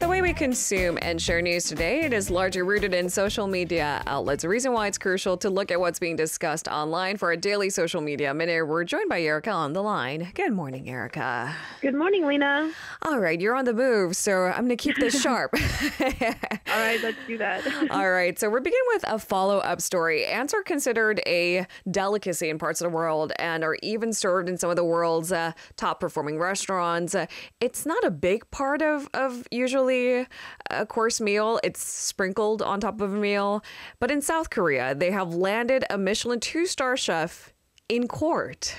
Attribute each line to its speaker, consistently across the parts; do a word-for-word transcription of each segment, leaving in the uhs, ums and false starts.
Speaker 1: the way we consume and share news today, it is largely rooted in social media outlets. The reason why it's crucial to look at what's being discussed online for a daily social media minute. We're joined by Erica on the line. Good morning, Erica.
Speaker 2: Good morning, Lena.
Speaker 1: All right, you're on the move, so I'm going to keep this sharp.
Speaker 2: All right, let's do that.
Speaker 1: All right, so we're beginning with a follow-up story. Ants are considered a delicacy in parts of the world and are even served in some of the world's uh, top-performing restaurants. Uh, it's not a big part of, of usually a course meal. It's sprinkled on top of a meal. But in South Korea, they have landed a Michelin two-star chef in court.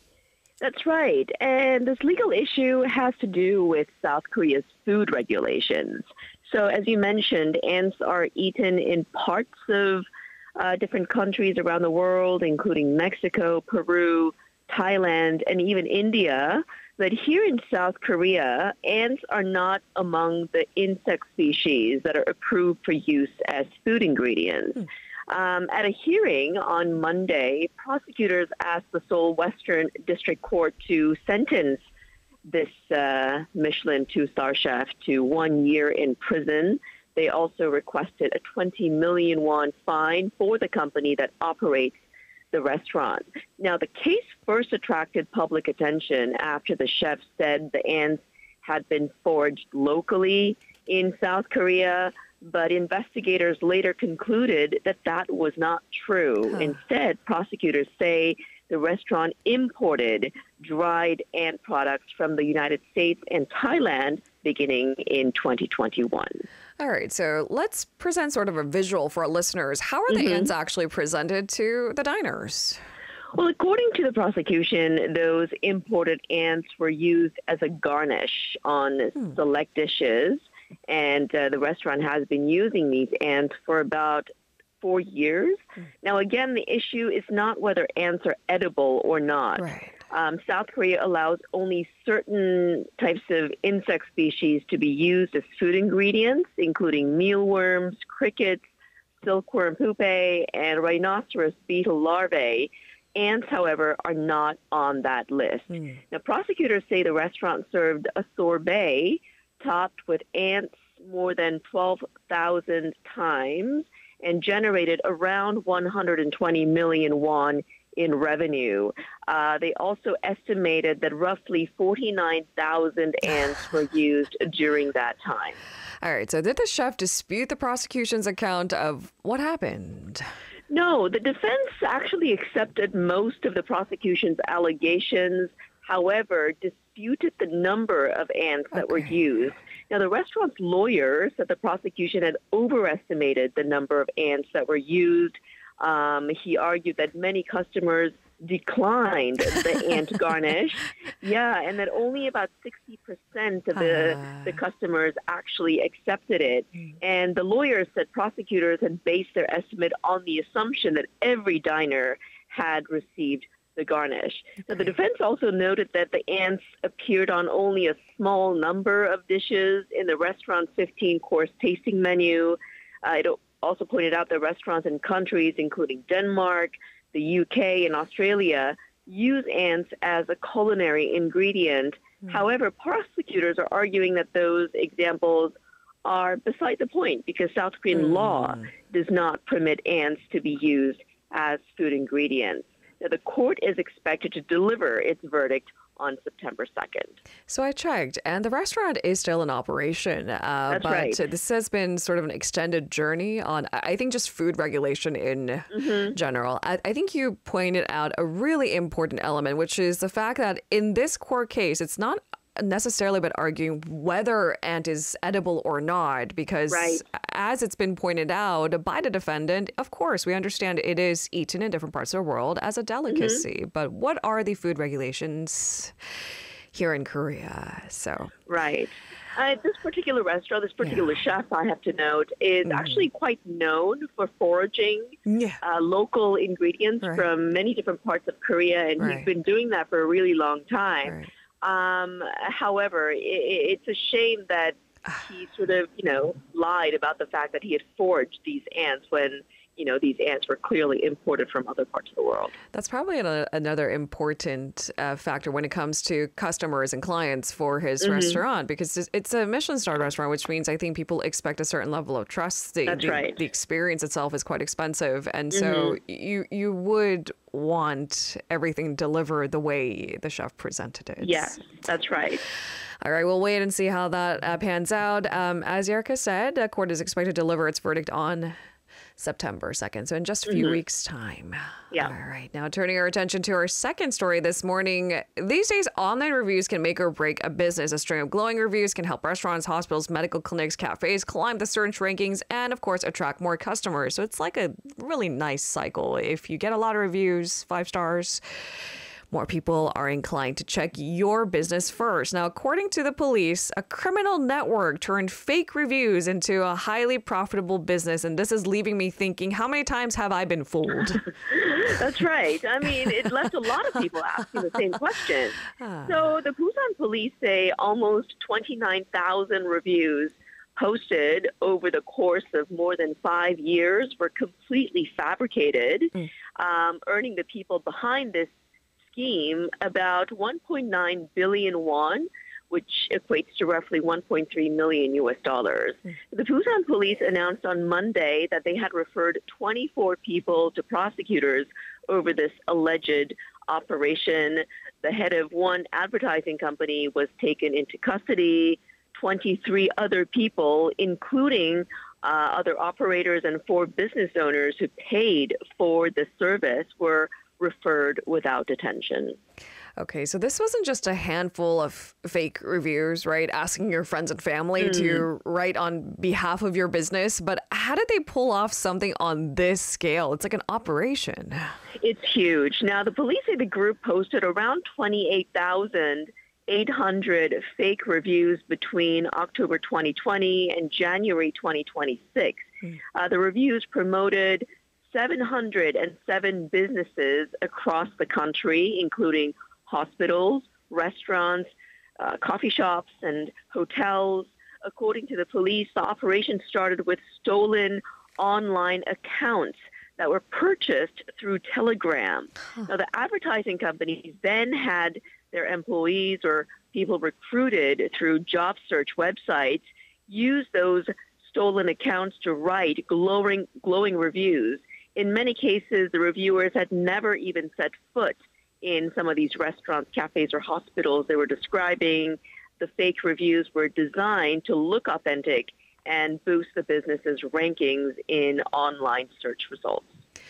Speaker 2: That's right. And this legal issue has to do with South Korea's food regulations. So as you mentioned, ants are eaten in parts of uh, different countries around the world, including Mexico, Peru, Thailand, and even India. But here in South Korea, ants are not among the insect species that are approved for use as food ingredients. Hmm. Um, at a hearing on Monday, prosecutors asked the Seoul Western District Court to sentence this uh, Michelin two-star chef to one year in prison. They also requested a twenty million won fine for the company that operates the restaurant. Now, the case first attracted public attention after the chef said the ants had been foraged locally in South Korea, but investigators later concluded that that was not true. Huh. Instead, prosecutors say the restaurant imported dried ant products from the United States and Thailand beginning in twenty twenty-one.
Speaker 1: All right, so let's present sort of a visual for our listeners. How are the mm-hmm. ants actually presented to the diners?
Speaker 2: Well, according to the prosecution, those imported ants were used as a garnish on hmm. select dishes, and uh, the restaurant has been using these ants for about four years. Hmm. Now, again, the issue is not whether ants are edible or not.
Speaker 1: Right.
Speaker 2: Um, South Korea allows only certain types of insect species to be used as food ingredients, including mealworms, crickets, silkworm pupae, and rhinoceros beetle larvae. Ants, however, are not on that list. Mm. Now, prosecutors say the restaurant served a sorbet topped with ants more than twelve thousand times and generated around one hundred twenty million won in revenue. Uh, they also estimated that roughly forty-nine thousand ants were used during that time.
Speaker 1: All right, so did the chef dispute the prosecution's account of what happened?
Speaker 2: No, the defense actually accepted most of the prosecution's allegations, however, disputed the number of ants okay. that were used. Now, the restaurant's lawyer said the prosecution had overestimated the number of ants that were used. Um, he argued that many customers declined the ant garnish. Yeah, and that only about sixty percent of the, uh. the customers actually accepted it. Mm. And the lawyer said prosecutors had based their estimate on the assumption that every diner had received the garnish. Okay. Now, the defense also noted that the ants appeared on only a small number of dishes in the restaurant's fifteen-course tasting menu. Uh, it also pointed out that restaurants in countries including Denmark, the U K, and Australia use ants as a culinary ingredient. Mm. However, prosecutors are arguing that those examples are beside the point because South Korean mm. law does not permit ants to be used as food ingredients. Now, the court is expected to deliver its verdict on September second.
Speaker 1: So I checked, and the restaurant is still in operation. Uh,
Speaker 2: That's
Speaker 1: but
Speaker 2: right.
Speaker 1: This has been sort of an extended journey on, I think, just food regulation in mm-hmm. general. I, I think you pointed out a really important element, which is the fact that in this court case, it's not necessarily about arguing whether ant is edible or not, because
Speaker 2: right.
Speaker 1: as it's been pointed out by the defendant, of course, we understand it is eaten in different parts of the world as a delicacy. Mm-hmm. But what are the food regulations here in Korea? So
Speaker 2: right. Uh, this particular restaurant, this particular yeah. chef, I have to note, is mm. actually quite known for foraging
Speaker 1: yeah.
Speaker 2: uh, local ingredients right. from many different parts of Korea, and
Speaker 1: right.
Speaker 2: he's been doing that for a really long time.
Speaker 1: Right.
Speaker 2: Um, however, it, it's a shame that he sort of, you know, lied about the fact that he had foraged these ants when you know, these ants were clearly imported from other parts of the world.
Speaker 1: That's probably an, another important uh, factor when it comes to customers and clients for his mm-hmm. restaurant, because it's a Michelin-starred restaurant, which means I think people expect a certain level of trust. The,
Speaker 2: That's
Speaker 1: the,
Speaker 2: right.
Speaker 1: The experience itself is quite expensive, and so
Speaker 2: mm-hmm.
Speaker 1: you you would want everything delivered the way the chef presented it.
Speaker 2: Yes, that's right.
Speaker 1: All right, we'll wait and see how that uh, pans out. Um, as Erica said, the court is expected to deliver its verdict on September second, so in just a few
Speaker 2: mm-hmm.
Speaker 1: weeks' time.
Speaker 2: Yeah.
Speaker 1: All right, now turning our attention to our second story this morning. These days, online reviews can make or break a business. A string of glowing reviews can help restaurants, hospitals, medical clinics, cafes climb the search rankings and, of course, attract more customers. So it's like a really nice cycle. If you get a lot of reviews, five stars, more people are inclined to check your business first. Now, according to the police, a criminal network turned fake reviews into a highly profitable business. And this is leaving me thinking, how many times have I been fooled?
Speaker 2: That's right. I mean, it left a lot of people asking the same question. So the Busan police say almost twenty-nine thousand reviews posted over the course of more than five years were completely fabricated, mm. um, earning the people behind this scheme about one point nine billion won, which equates to roughly one point three million U S dollars. Mm. The Busan police announced on Monday that they had referred twenty-four people to prosecutors over this alleged operation. The head of one advertising company was taken into custody. twenty-three other people, including uh, other operators and four business owners who paid for the service, were referred without detention.
Speaker 1: Okay, so this wasn't just a handful of fake reviews, right? Asking your friends and family mm. to write on behalf of your business. But how did they pull off something on this scale? It's like an operation.
Speaker 2: It's huge. Now, the police say the group posted around twenty-eight thousand eight hundred fake reviews between October twenty twenty and January twenty twenty-six. Mm. Uh, the reviews promoted seven hundred seven businesses across the country, including hospitals, restaurants, uh, coffee shops, and hotels. According to the police, the operation started with stolen online accounts that were purchased through Telegram. Huh. Now, the advertising companies then had their employees or people recruited through job search websites use those stolen accounts to write glowing, glowing reviews. In many cases, the reviewers had never even set foot in some of these restaurants, cafes, or hospitals they were describing. The fake reviews were designed to look authentic and boost the business's rankings in online search results.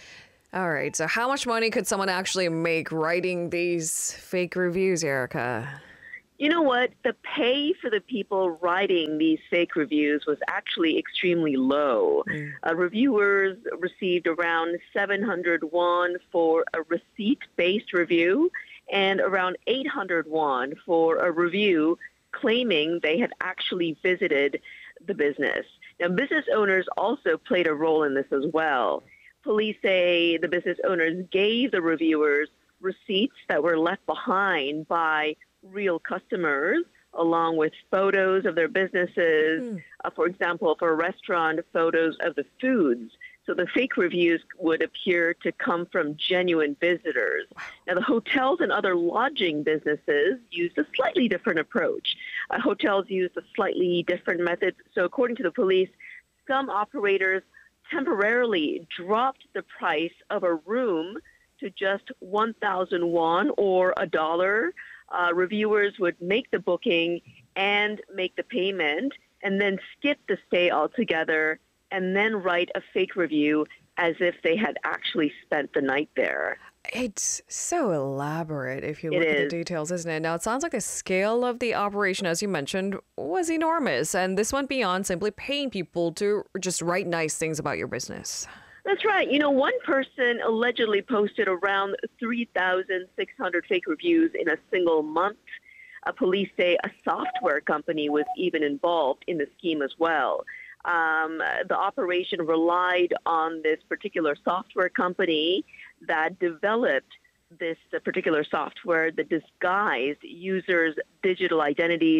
Speaker 1: All right. So how much money could someone actually make writing these fake reviews, Erica?
Speaker 2: You know what? The pay for the people writing these fake reviews was actually extremely low. Mm. Uh, reviewers received around seven hundred won for a receipt-based review and around eight hundred won for a review claiming they had actually visited the business. Now, business owners also played a role in this as well. Police say the business owners gave the reviewers receipts that were left behind by real customers, along with photos of their businesses. Mm. Uh, for example, for a restaurant, photos of the foods. So the fake reviews would appear to come from genuine visitors. Wow. Now, the hotels and other lodging businesses used a slightly different approach. Uh, hotels used a slightly different method. So according to the police, some operators temporarily dropped the price of a room to just one thousand won or a dollar. Uh, reviewers would make the booking and make the payment and then skip the stay altogether and then write a fake review as if they had actually spent the night there.
Speaker 1: It's so elaborate if you
Speaker 2: It
Speaker 1: look at the
Speaker 2: is.
Speaker 1: details, isn't it? Now, it sounds like the scale of the operation, as you mentioned, was enormous. And this went beyond simply paying people to just write nice things about your business.
Speaker 2: That's right. You know, one person allegedly posted around three thousand six hundred fake reviews in a single month. Uh, police say a software company was even involved in the scheme as well. Um, the operation relied on this particular software company that developed this uh, particular software that disguised users' digital identities,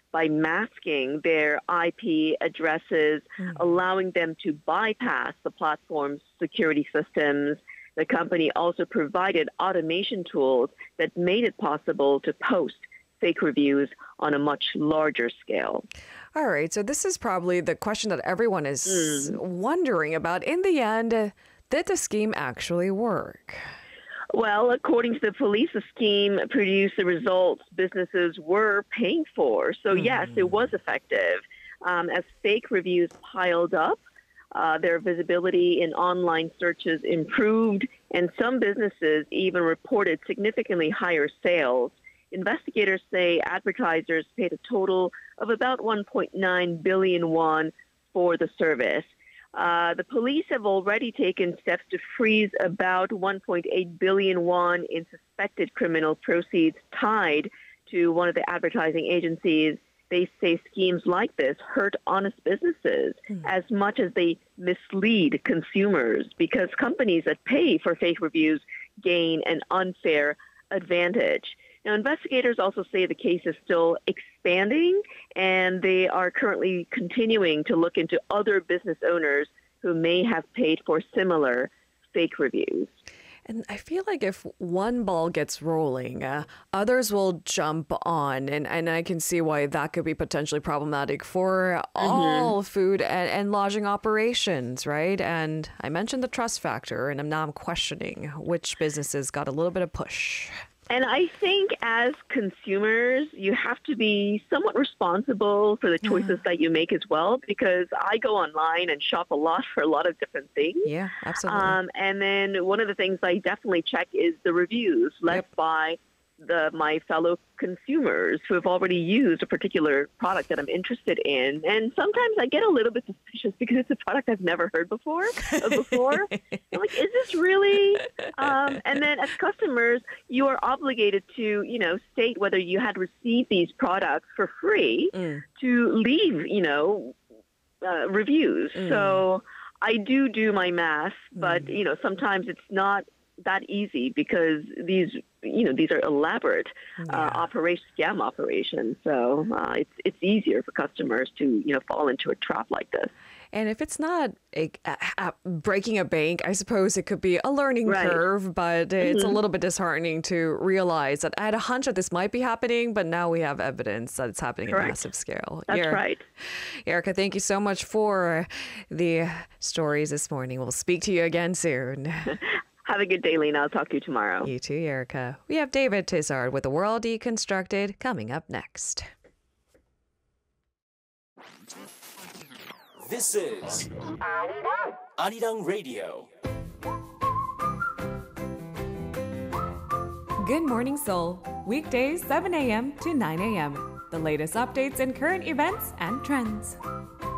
Speaker 2: by masking their I P addresses, mm. allowing them to bypass the platform's security systems. The company also provided automation tools that made it possible to post fake reviews on a much larger scale.
Speaker 1: All right, so this is probably the question that everyone is mm. wondering about. In the end, did the scheme actually work?
Speaker 2: Well, according to the police, the scheme produced the results businesses were paying for. So, mm. yes, it was effective. Um, as fake reviews piled up, uh, their visibility in online searches improved, and some businesses even reported significantly higher sales. Investigators say advertisers paid a total of about one point nine billion won for the service. Uh, the police have already taken steps to freeze about one point eight billion won in suspected criminal proceeds tied to one of the advertising agencies. They say schemes like this hurt honest businesses mm. as much as they mislead consumers, because companies that pay for fake reviews gain an unfair advantage. Now, investigators also say the case is still expanding, and they are currently continuing to look into other business owners who may have paid for similar fake reviews.
Speaker 1: And I feel like if one ball gets rolling, uh, others will jump on. And, and I can see why that could be potentially problematic for mm-hmm. all food and, and lodging operations, right? And I mentioned the trust factor, and I'm now I'm questioning which businesses got a little bit of push.
Speaker 2: And I think as consumers, you have to be somewhat responsible for the choices yeah. that you make as well, because I go online and shop a lot for a lot of different things.
Speaker 1: Yeah, absolutely.
Speaker 2: Um, and then one of the things I definitely check is the reviews left yep. by the my fellow consumers who have already used a particular product that I'm interested in. And sometimes I get a little bit suspicious because it's a product I've never heard before. uh, before. I'm like, is this really? Um, and then as customers, you are obligated to, you know, state whether you had received these products for free mm. to leave, you know, uh, reviews. Mm. So I do do my math, but, mm. you know, sometimes it's not that easy because these, you know, these are elaborate yeah. uh, operation, scam operations. So uh, it's it's easier for customers to, you know, fall into a trap like this.
Speaker 1: And if it's not a, a, a breaking a bank, I suppose it could be a learning right. curve, but it's mm-hmm. a little bit disheartening to realize that I had a hunch that this might be happening, but now we have evidence that it's happening
Speaker 2: Correct.
Speaker 1: on a massive scale.
Speaker 2: That's Erica, right.
Speaker 1: Erica, thank you so much for the stories this morning. We'll speak to you again soon.
Speaker 2: Have a good day, Lena. I'll talk to you tomorrow.
Speaker 1: You too, Erica. We have David Tizard with The World Deconstructed coming up next.
Speaker 3: This is Arirang Radio.
Speaker 4: Good Morning Seoul, weekdays seven a.m. to nine a.m. The latest updates and current events and trends.